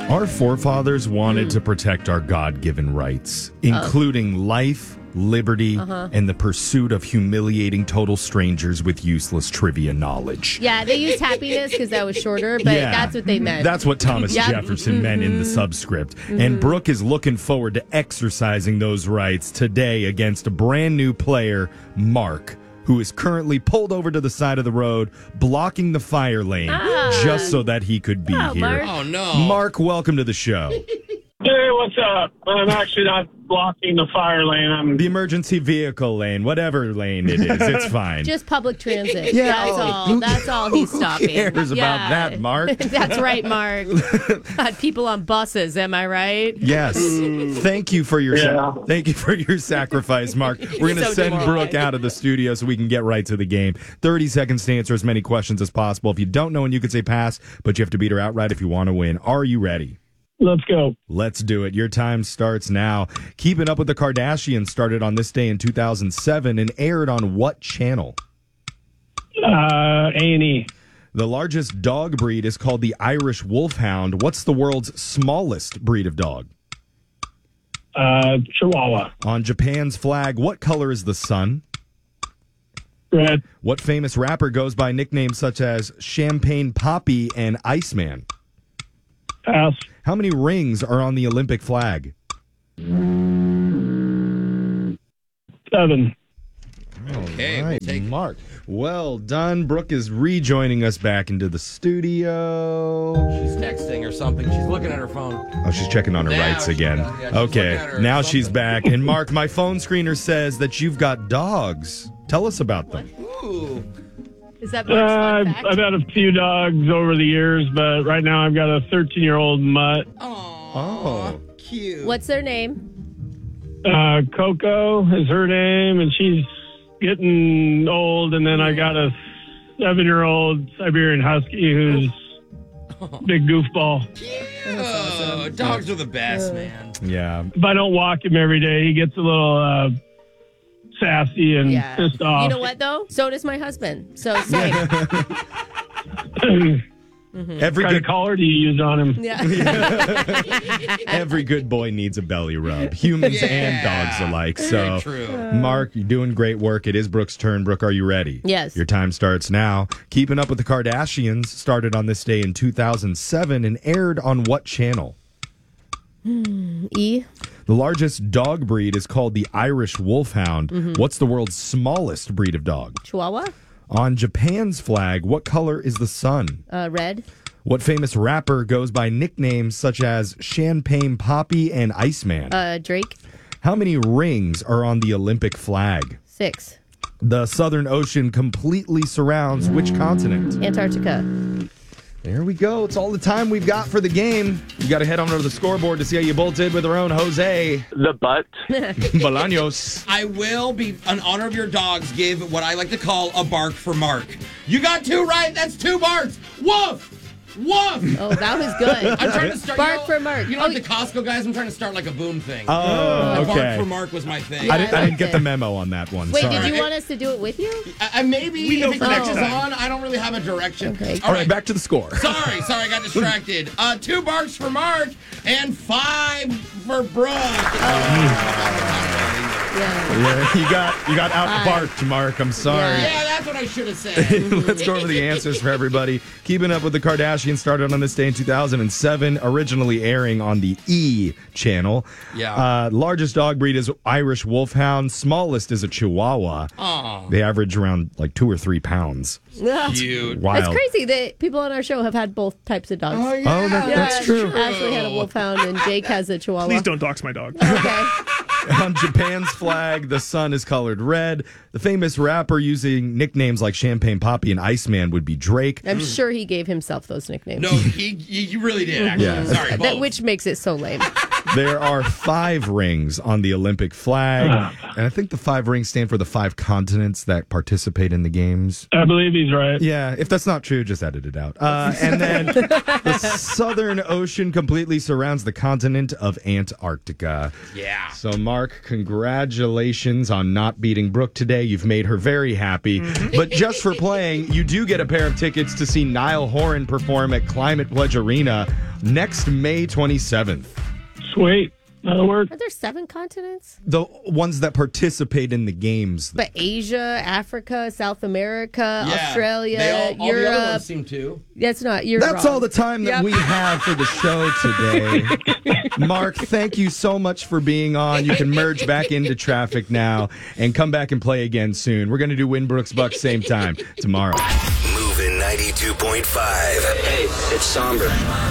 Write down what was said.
Our forefathers wanted to protect our God-given rights, including life, liberty, and the pursuit of humiliating total strangers with useless trivia knowledge. Yeah, they used happiness because that was shorter, but that's what they meant. That's what Thomas Jefferson meant in the subscript. And Brooke is looking forward to exercising those rights today against a brand new player, Mark, who is currently pulled over to the side of the road, blocking the fire lane just so that he could be here. Mark. Oh, no. Mark, welcome to the show. Hey, what's up? I'm actually not blocking the fire lane. I'm The emergency vehicle lane, whatever lane it is, it's fine. Just public transit. Yeah, That's all. That's all he's stopping. Who cares about that, Mark? That's right, Mark. God, people on buses, am I right? Yes. Thank you for your sacrifice, Mark. We're going to So send demoralized. Brooke out of the studio so we can get right to the game. 30 seconds to answer as many questions as possible. If you don't know, and you can say pass, but you have to beat her outright if you want to win. Are you ready? Let's go. Let's do it. Your time starts now. Keeping Up with the Kardashians started on this day in 2007 and aired on what channel? A&E. The largest dog breed is called the Irish Wolfhound. What's the world's smallest breed of dog? Chihuahua. On Japan's flag, what color is the sun? Red. What famous rapper goes by nicknames such as Champagne Poppy and Iceman? Pass. How many rings are on the Olympic flag? 7. Okay, All we'll right, take it. Mark. Well done. Brooke is rejoining us back into the studio. She's texting or something. She's looking at her phone. Oh, she's checking on her Now rights she again. got- yeah, she's looking Okay, at her now something. she's back. And Mark, my phone screener says that you've got dogs. Tell us about them. Ooh. Is that Mark's fun I've fact? had a few dogs over the years, but right now I've got a 13-year-old mutt. Oh. Cute. What's their name? Coco is her name, and she's getting old. And then I got a 7-year-old Siberian Husky who's big goofball. Oh, dogs are the best, man. Yeah. If I don't walk him every day, he gets a little sassy and Yeah. pissed off. You know what, though? So does my husband. So same. Every What kind of good collar do you use on him? Yeah. every good boy needs a belly rub. Humans and dogs alike. So, Very true. Mark, you're doing great work. It is Brooke's turn. Brooke, are you ready? Yes. Your time starts now. Keeping Up with the Kardashians started on this day in 2007 and aired on what channel? E. The largest dog breed is called the Irish Wolfhound. What's the world's smallest breed of dog? Chihuahua. On Japan's flag, what color is the sun? Red. What famous rapper goes by nicknames such as Champagne Poppy and Iceman? Drake. How many rings are on the Olympic flag? 6. The Southern Ocean completely surrounds which continent? Antarctica. There we go. It's all the time we've got for the game. You got to head on over to the scoreboard to see how you both did with our own Jose The butt. Bolaños. I will be, in honor of your dogs, give what I like to call a bark for Mark. You got 2 right. That's 2 barks. Woof! Woof! Oh, that was good. I'm trying to start. Bark for Mark. You know, Oh, like the Costco guys, I'm trying to start like a boom thing. Oh, Bark okay. for Mark was my thing. I didn't liked get the it. memo on that one. Wait, Sorry. did you want us to do it with you? Maybe if it for next catches time. on, I don't really have a direction. Okay. All right, back to the score. Sorry, I got distracted. 2 barks for Mark and 5 for Brooke. Yeah. Yeah, you got out-barked, Mark. I'm sorry. Yeah, that's what I should have said. Let's go over the answers for everybody. Keeping Up with the Kardashians started on this day in 2007, originally airing on the E channel. Yeah. Largest dog breed is Irish Wolfhound. Smallest is a Chihuahua. Aw, They average around like 2 or 3 pounds. cute. Wild. It's crazy that people on our show have had both types of dogs. Oh, yeah. Oh, that's true. Ashley had a wolfhound and Jake has a chihuahua. Please don't dox my dog. Okay. On Japan's flag, the sun is colored red. The famous rapper using nicknames like Champagne Poppy and Iceman would be Drake. I'm sure he gave himself those nicknames. No, he really did, actually. Yeah. Sorry, both. Which makes it so lame. There are 5 rings on the Olympic flag, and I think the 5 rings stand for the 5 continents that participate in the games. I believe he's right. Yeah, if that's not true, just edit it out. And then the Southern Ocean completely surrounds the continent of Antarctica. Yeah. So, Mark, congratulations on not beating Brooke today. You've made her very happy. But just for playing, you do get a pair of tickets to see Niall Horan perform at Climate Pledge Arena next May 27th. Sweet. That'll work. Are there 7 continents? The ones that participate in the games. But Asia, Africa, South America, Yeah. Australia, all the other Europe. ones seem to. That's not. You're That's wrong. all the time that we have for the show today. Mark, thank you so much for being on. You can merge back into traffic now and come back and play again soon. We're going to do Winbrooks Bucks same time tomorrow. Moving 92.5. Hey, it's Somber.